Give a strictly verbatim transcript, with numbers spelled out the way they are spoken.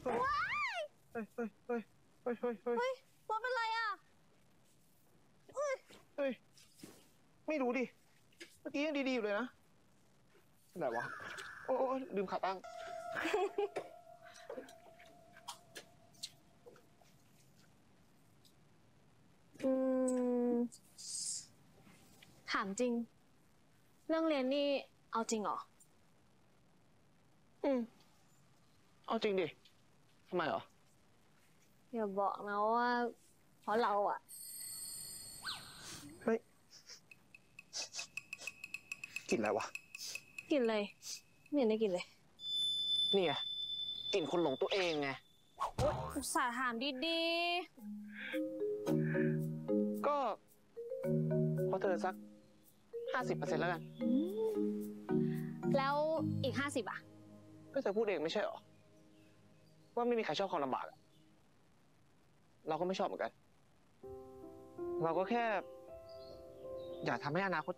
ว้ายเฮ้ยเฮ้ยเฮ้ยเฮ้ยเฮ้ยเฮ้ยเฮ้ยรถเป็นไรอ่ะเฮ้ยเฮ้ยไม่รู้ดิเมื่อกี้ยังดีๆอยู่เลยนะอะไรวะโอ้โอ้ลืมขาตั้งอืมถามจริง เรื่องเรียนนี่เอาจริงเหรออืมเอาจริงดิทำไมเหรออย่าบอกนะว่าเพราะเราอ่ะเฮ้ยกลิ่นอะไรวะกินเลย ไม่เห็นได้กินเลยนี่ไงกลิ่นคนหลงตัวเองไงอุตส่าห์ถามดีก็เพราะเธอสักห้าสิบเปอร์เซ็นต์แล้วกันๆ แล้วอีกห้าสิบอ่ะก็เธอพูดเองไม่ใช่หรอว่าไม่มีใครชอบความลำบากอะเราก็ไม่ชอบเหมือนกัน เราก็แค่ อยากทำให้อนาคต